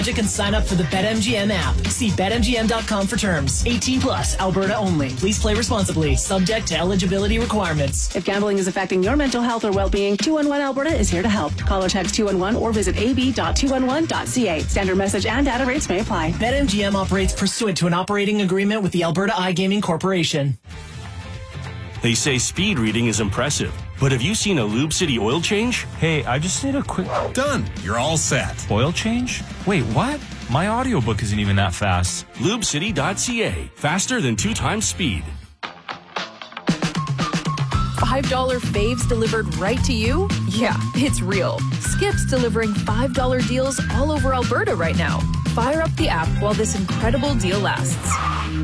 You can sign up for the BetMGM app. See BetMGM.com for terms. 18 plus, Alberta only. Please play responsibly. Subject to eligibility requirements. If gambling is affecting your mental health or well-being, 211 Alberta is here to help. Call or text 211 or visit ab.211.ca. Standard message and data rates may apply. BetMGM operates pursuant to an operating agreement with the Alberta iGaming Corporation. They say speed reading is impressive, but have you seen a Lube City oil change? Hey, I just need a quick... Done. You're all set. Oil change? Wait, what? My audiobook isn't even that fast. LubeCity.ca. Faster than 2 times speed. $5 faves delivered right to you? Yeah, it's real. Skip's delivering $5 deals all over Alberta right now. Fire up the app while this incredible deal lasts.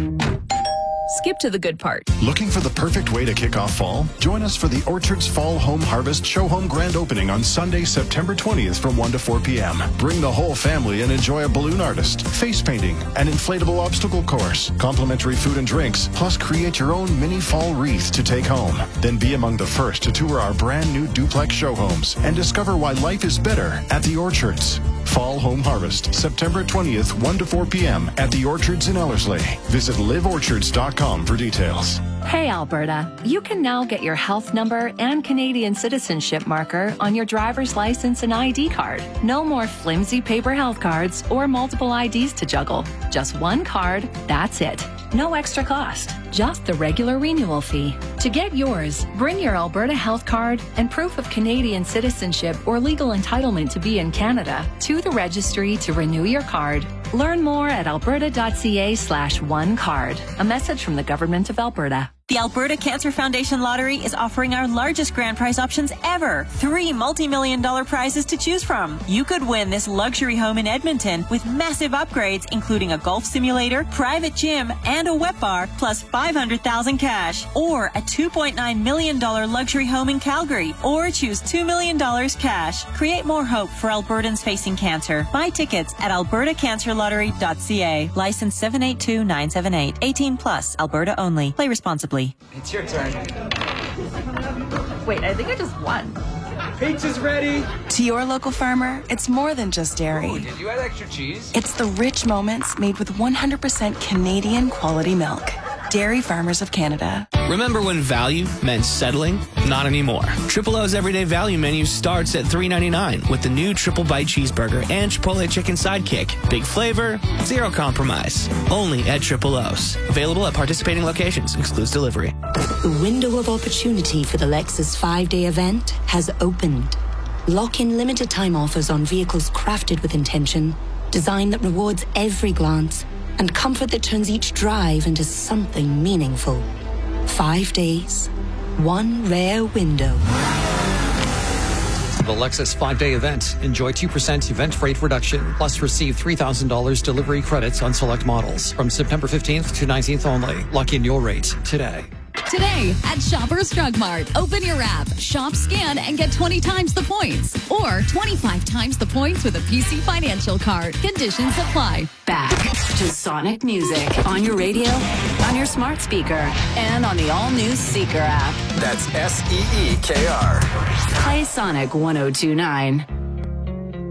Skip to the good part. Looking for the perfect way to kick off fall? Join us for the Orchards Fall Home Harvest Show Home Grand Opening on Sunday, September 20th from 1 to 4 p.m. Bring the whole family and enjoy a balloon artist, face painting, an inflatable obstacle course, complimentary food and drinks, plus create your own mini fall wreath to take home. Then be among the first to tour our brand new duplex show homes and discover why life is better at the Orchards. Fall Home Harvest, September 20th, 1 to 4 p.m. at the Orchards in Ellerslie. Visit liveorchards.com for details. Hey Alberta, you can now get your health number and Canadian citizenship marker on your driver's license and ID card. No more flimsy paper health cards or multiple IDs to juggle. Just one card, that's it. No extra cost, just the regular renewal fee. To get yours, bring your Alberta health card and proof of Canadian citizenship or legal entitlement to be in Canada to the registry to renew your card. Learn more at alberta.ca/onecard. A message from the Government of Alberta. The Alberta Cancer Foundation Lottery is offering our largest grand prize options ever. 3 multi-million-dollar prizes to choose from. You could win this luxury home in Edmonton with massive upgrades, including a golf simulator, private gym, and a wet bar, plus $500,000 cash. Or a $2.9 million luxury home in Calgary. Or choose $2 million cash. Create more hope for Albertans facing cancer. Buy tickets at albertacancerlottery.ca. License 782978. 18 plus. Alberta only. Play responsibly. It's your turn. Wait, I think I just won. Pizza's ready. To your local farmer, it's more than just dairy. Oh, did you add extra cheese? It's the rich moments made with 100% Canadian quality milk. Dairy Farmers of Canada. Remember when value meant settling? Not anymore. Triple O's everyday value menu starts at $3.99 with the new Triple Bite Cheeseburger and Chipotle Chicken Sidekick. Big flavor, zero compromise. Only at Triple O's. Available at participating locations. Excludes delivery. The window of opportunity for the Lexus 5-day event has opened. Lock in limited time offers on vehicles crafted with intention, design that rewards every glance, and comfort that turns each drive into something meaningful. 5 days, one rare window. The Lexus 5-day event. Enjoy 2% event rate reduction, plus receive $3,000 delivery credits on select models. From September 15th to 19th only. Lock in your rate today. Today at Shoppers Drug Mart, open your app, shop, scan, and get 20 times the points. Or 25 times the points with a PC Financial card. Conditions apply. Back to Sonic Music on your radio, on your smart speaker, and on the all-new Seeker app. That's SEEKR. Play Sonic 102.9.